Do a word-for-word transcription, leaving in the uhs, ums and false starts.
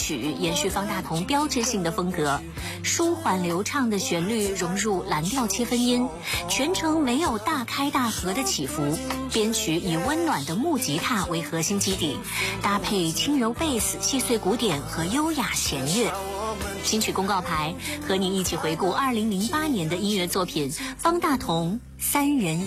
曲延续方大同标志性的风格，舒缓流畅的旋律融入蓝调切分音，全程没有大开大合的起伏。编曲以温暖的木吉他为核心基底，搭配轻柔贝斯、细碎鼓点和优雅弦乐。新曲公告牌和你一起回顾二零零八年的音乐作品方大同三人